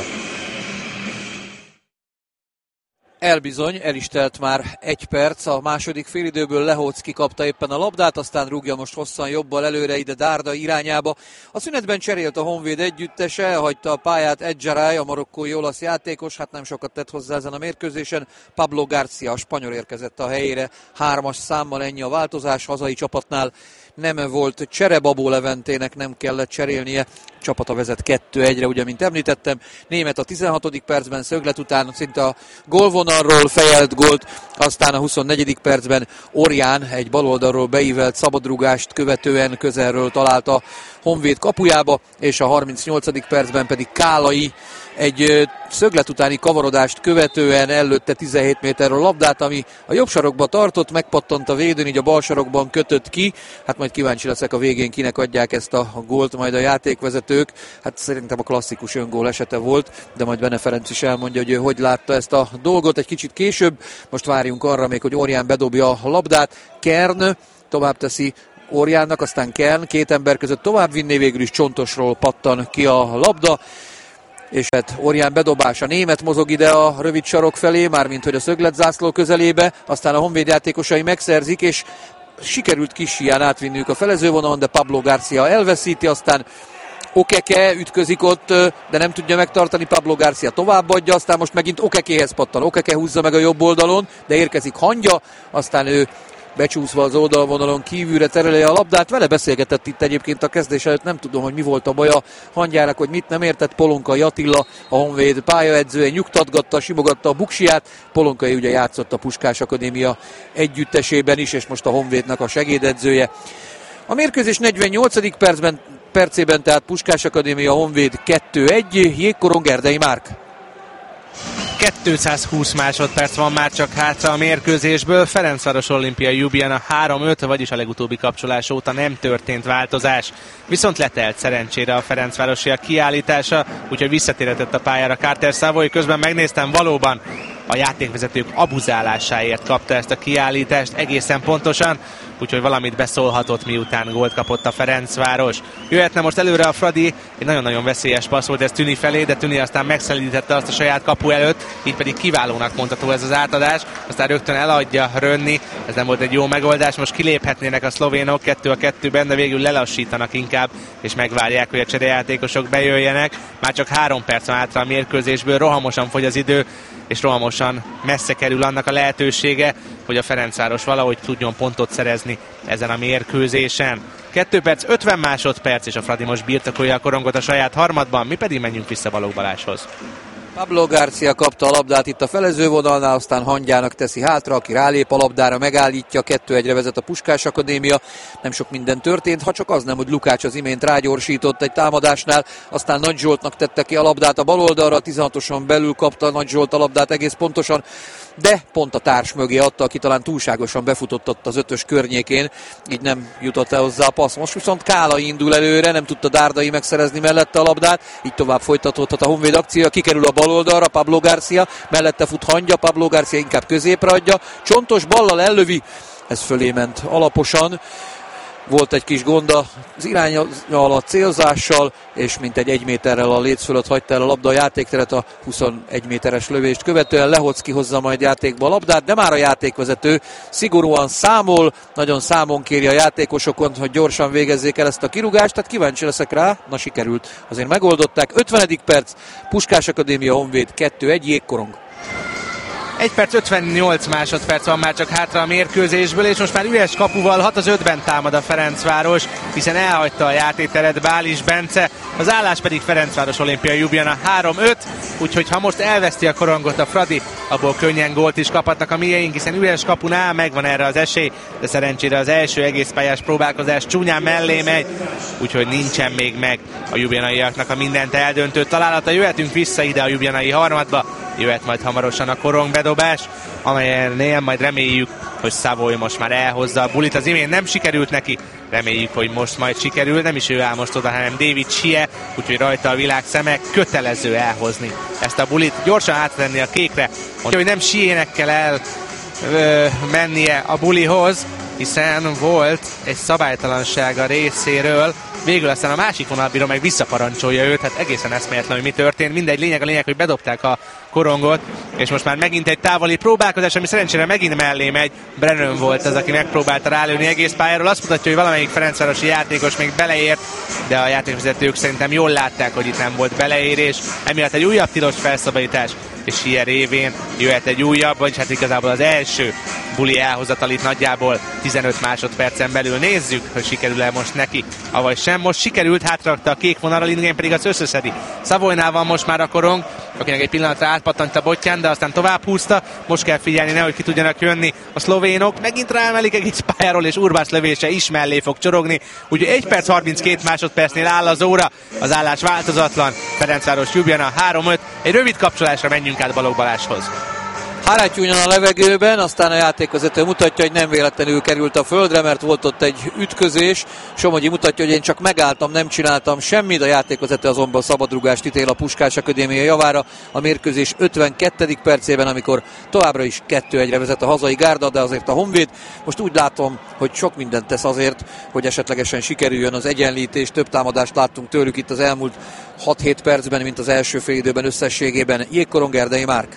Elbizony, el is telt már egy perc, a második félidőből Lehocki kapta éppen a labdát, aztán rúgja most hosszan jobbal előre ide Dárda irányába. A szünetben cserélt a Honvéd együttese, elhagyta a pályát Edjaray, a marokkói olasz játékos, hát nem sokat tett hozzá ezen a mérkőzésen. Pablo Garcia, a spanyol érkezett a helyére, hármas számmal, ennyi a változás, hazai csapatnál nem volt csere, Babó Leventének nem kellett cserélnie, csapata vezet kettő egyre, ugye, mint említettem. Német a tizenhatodik percben szöglet után szinte a gólvonalról fejelt gólt, aztán a huszonnegyedik percben Orján egy baloldalról beívelt szabadrúgást követően közelről találta Honvéd kapujába, és a harmincnyolcadik percben pedig Kálai egy szöglet utáni kavarodást követően ellőtte tizenhét méterről labdát, ami a jobb sarokba tartott, megpattant a védőn, így a bal sarokban kötött ki. Hát majd kíváncsi leszek a végén, kinek adják ezt a gólt majd a játékvezetők. Hát szerintem a klasszikus öngól esete volt, de majd Bene Ferenc is elmondja, hogy ő hogy látta ezt a dolgot egy kicsit később. Most várjunk arra még, hogy Orján bedobja a labdát. Kern tovább teszi Orjánnak, aztán Kern két ember között tovább vinné, végül is Csontosról pattan ki a labda. És hát Orján bedobása, Német mozog ide a rövid sarok felé, mármint hogy a szögletzászló közelébe, aztán a Honvéd játékosai megszerzik, és sikerült kis hián átvinniük a felezővonalon, de Pablo Garcia elveszíti, aztán Okeke ütközik ott, de nem tudja megtartani, Pablo Garcia továbbadja, aztán most megint Okekéhez pattan, Okeke húzza meg a jobb oldalon, de érkezik Hangya, aztán ő becsúszva az oldalvonalon kívülre tereli a labdát. Vele beszélgetett itt egyébként a kezdés előtt, nem tudom, hogy mi volt a baja Hangyának, hogy mit nem értett. Polonkai Attila, a Honvéd pályaedzője, nyugtatgatta, simogatta a buksiját. Polonkai ugye játszott a Puskás Akadémia együttesében is, és most a Honvédnak a segédedzője. A mérkőzés negyvennyolcadik percben, percében tehát Puskás Akadémia Honvéd kettő egy, Jégkorong Erdei Márk. kétszázhúsz másodperc van már csak hátra a mérkőzésből. Ferencváros Olimpia Ljubljana három öt, vagyis a legutóbbi kapcsolás óta nem történt változás. Viszont letelt szerencsére a ferencvárosiak kiállítása, úgyhogy visszatérhetett a pályára Carter Savoy. Közben megnéztem, valóban a játékvezetők abuzálásáért kapta ezt a kiállítást egészen pontosan, úgyhogy valamit beszólhatott, miután gólt kapott a Ferencváros. Jöhetne most előre a Fradi, egy nagyon-nagyon veszélyes passz volt ez Tüni felé, de Tüni aztán megszelídítette azt a saját kapu előtt, így pedig kiválónak mondható ez az átadás, aztán rögtön eladja Rönni, ez nem volt egy jó megoldás, most kiléphetnének a szlovénok kettő a kettőben, de végül lelassítanak inkább, és megvárják, hogy a cserejátékosok bejöjjenek. Már csak három perc van hátra a mérkőzésből, rohamosan fogy az idő, és rohamosan messze kerül annak a lehetősége, hogy a Ferencváros valahogy tudjon pontot szerezni ezen a mérkőzésen. kettő perc ötven másodperc, és a Fradi most birtokolja a korongot a saját harmadban, mi pedig menjünk vissza Balogh Balázshoz. Pablo Garcia kapta a labdát itt a felezővonalnál, aztán Hangyának teszi hátra, aki rálép a labdára, megállítja, kettő egyre vezet a Puskás Akadémia. Nem sok minden történt, ha csak az nem, hogy Lukács az imént rágyorsított egy támadásnál, aztán Nagy Zsoltnak tette ki a labdát a bal oldalra, tizenhatoson belül kapta Nagy Zsolt a labdát egész pontosan, de pont a társ mögé adta, aki talán túlságosan befutott ott az ötös környékén, így nem jutott el hozzá a passz. Most viszont Kála indul előre, nem tudta Dárdai megszerezni mellette a labdát, így tovább folytatódhat a Honvéd akciója, kikerül a bal oldalra, Pablo Garcia, mellette fut Hangya, Pablo Garcia inkább középre adja, csontos ballal ellövi, ez fölé ment alaposan. Volt egy kis gond az irányal, a célzással, és mintegy egy méterrel a léc fölött hagyta el a labda a játékteret a huszonegy méteres lövést követően. Lehocki hozza majd játékba a labdát, de már a játékvezető szigorúan számol, nagyon számon kéri a játékosokon, hogy gyorsan végezzék el ezt a kirúgást, tehát kíváncsi leszek rá, na sikerült, azért megoldották. ötvenedik perc, Puskás Akadémia Honvéd kettő egy, Jégkorong. egy perc ötvennyolc másodperc van már csak hátra a mérkőzésből, és most már üres kapuval hat az ötben támad a Ferencváros, hiszen elhagyta a játékteret Bális Bence, az állás pedig Ferencváros Olimpiai Ljubljana három öt, úgyhogy ha most elveszti a Korongot a Fradi, abból könnyen gólt is kaphatnak a miénk, hiszen üres kapunál megvan erre az esély, de szerencsére az első egészpályás próbálkozás csúnyán mellé megy, úgyhogy nincsen még meg a ljubljaniaknak a mindent eldöntő találata. Jöhetünk vissza ide a ljubljanai harmadba, jöhet majd hamarosan a Korong bedobás, amelyennél majd reméljük, hogy Savoy most már elhozza a bulit. Az imént nem sikerült neki, reméljük, hogy most majd sikerül. Nem is ő áll most oda, hanem David Sie, úgyhogy rajta a világ szeme, kötelező elhozni ezt a bulit, gyorsan átvenni a kékre, hogy nem Sie-nek kell el ö, mennie a bulihoz, hiszen volt egy szabálytalansága részéről, végül aztán a másik vonalbíró meg visszaparancsolja őt, hát egészen eszméletlen, hogy mi történt. Mindegy, lényeg a lényeg, hogy bedobták a Korongot, és most már megint egy távoli próbálkozás, ami szerencsére megint mellé megy. Brennan volt az, aki megpróbálta rálőni egész pályáról. Azt mutatja, hogy valamelyik ferencvárosi játékos még beleért, de a játékvezetők szerintem jól látták, hogy itt nem volt beleérés. Emiatt egy újabb tilos felszabadítás, és Sie révén jöhet egy újabb, vagyis hát igazából az első buli elhozatal itt nagyjából tizenöt másodpercen belül. Nézzük, hogy sikerül-e most neki, avagy sem. Most sikerült, hátrakta a kék vonalra, Lindgren pedig az összeszedi. Savoynál van most már a Korong, akinek egy pillanatra átpattant a botján, de aztán tovább húzta. Most kell figyelni, nehogy ki tudjanak jönni a szlovénok. Megint ráemelik egész pályáról, és Urbász lövése is mellé fog csorogni. Úgyhogy egy perc harminckét másodpercnél áll az óra, az állás változatlan. Ferencváros Ljubljana három öt. Egy rövid kapcsolásra menjünk át Balogh Balázshoz. Hárátyúnyan a levegőben, aztán a játékvezető mutatja, hogy nem véletlenül került a földre, mert volt ott egy ütközés. Somogyi mutatja, hogy én csak megálltam, nem csináltam semmit. A játékvezető azonban szabadrúgást ítél a Puskás Akadémia javára a mérkőzés ötvenkettedik percében, amikor továbbra is kettő egyre vezet a hazai gárda, de azért a Honvéd most úgy látom, hogy sok mindent tesz azért, hogy esetlegesen sikerüljön az egyenlítés. Több támadást láttunk tőlük itt az elmúlt hat-hét percben, mint az első fél időben összességében. Jégkorong, Erdei Márk.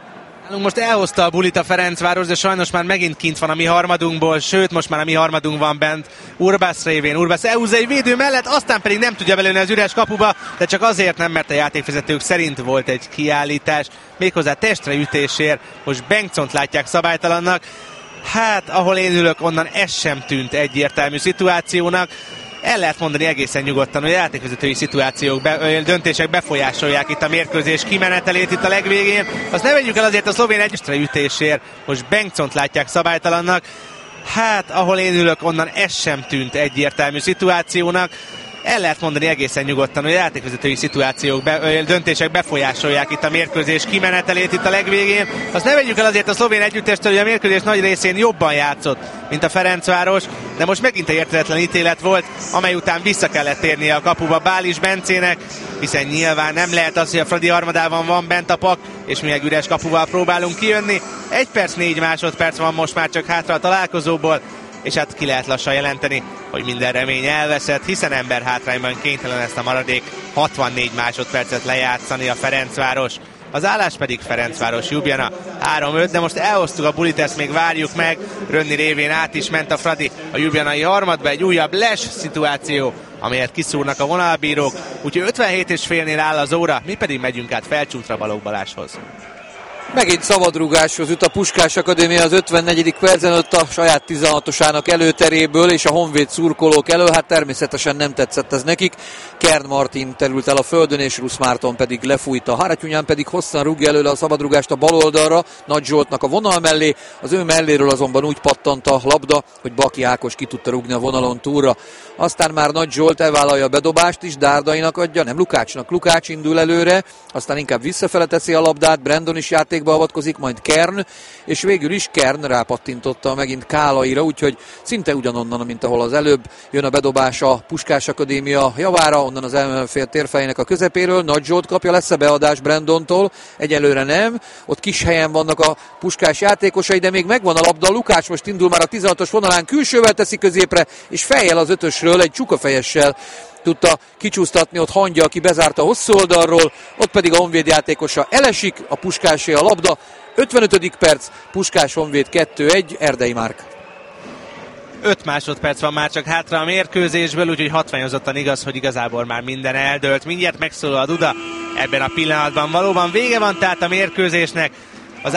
Most elhozta a bulit a Ferencváros, de sajnos már megint kint van a mi harmadunkból, sőt, most már a mi harmadunk van bent Urbász révén. Urbász elhúzza egy védő mellett, aztán pedig nem tudja belőni az üres kapuba, de csak azért nem, mert a játékvezetők szerint volt egy kiállítás, méghozzá testre ütésért. Most Bengtsont látják szabálytalannak. Hát, ahol én ülök, onnan ez sem tűnt egyértelmű szituációnak. El lehet mondani egészen nyugodtan, hogy a játékvezetői szituációk, be, döntések befolyásolják itt a mérkőzés kimenetelét itt a legvégén. Azt ne vegyük el azért a szlovén egyestre ütésért. Most Bengtsont látják szabálytalannak. Hát, ahol én ülök, onnan ez sem tűnt egyértelmű szituációnak. El lehet mondani egészen nyugodtan, hogy a játékvezetői szituációk, be, döntések befolyásolják itt a mérkőzés kimenetelét itt a legvégén. Azt ne vegyük el azért a szlovén együttestől, hogy a mérkőzés nagy részén jobban játszott, mint a Ferencváros, de most megint egy érthetetlen ítélet volt, amely után vissza kellett térnie a kapuba Bális Bencének, hiszen nyilván nem lehet az, hogy a Fradi harmadában van bent a pak, és mi egy üres kapuval próbálunk kijönni. Egy perc, négy másodperc van most már csak hátra a találkozóból, és hát ki lehet lassan jelenteni, hogy minden remény elveszett, hiszen ember hátrányban kénytelen ezt a maradék hatvannégy másodpercet lejátszani a Ferencváros. Az állás pedig Ferencváros Ljubljana három öt, de most elhoztuk a bulit, ezt még várjuk meg. Rönni révén át is ment a Fradi a ljubjanai harmadba, egy újabb les szituáció, amelyet kiszúrnak a vonalbírók, úgyhogy ötvenhét és félnél áll az óra, mi pedig megyünk át Felcsútra Balogh Balázshoz. Megint szabadrúgáshoz jut a Puskás Akadémia az ötvennegyedik percen, ott a saját tizenhatosának előteréből és a Honvéd szurkolók elől. Hát természetesen nem tetszett ez nekik. Kern Martin terült el a földön, és Rusz Márton pedig lefújta. Haratyunyán pedig hosszan rúgja előle a szabadrúgást a bal oldalra, Nagy Zsoltnak a vonal mellé. Az ő melléről azonban úgy pattant a labda, hogy Baki Ákos ki tudta rúgni a vonalon túlra. Aztán már Nagy Zsolt elvállalja a bedobást is, Dárdainak adja, nem Lukácsnak. Lukács indul előre, aztán inkább visszafele teszi a labdát, Brandon is játékba avatkozik, majd Kern, és végül is Kern rápattintotta megint Kálaira, úgyhogy szinte ugyanonnan, mint ahol az előbb. Jön a bedobás a Puskás Akadémia javára, onnan az ellenfél térfejének a közepéről. Nagy Zsolt kapja, lesz a beadás Brandontól, egyelőre nem. Ott kis helyen vannak a Puskás játékosai, de még megvan a labda. Lukács most indul már a tizenhatos vonalán, külsővel teszi középre, és fejjel az ötösről, egy csukafejessel tudta kicsúsztatni ott Hangya, aki bezárta hosszú oldalról, ott pedig a Honvéd játékosa elesik, a Puskásé a labda. ötvenötödik perc, Puskás Honvéd kettő egy, Erdei Márk. öt másodperc van már csak hátra a mérkőzésből, úgyhogy hatványozottan igaz, hogy igazából már minden eldőlt. Mindjárt megszólal a duda, ebben a pillanatban valóban vége van tehát a mérkőzésnek.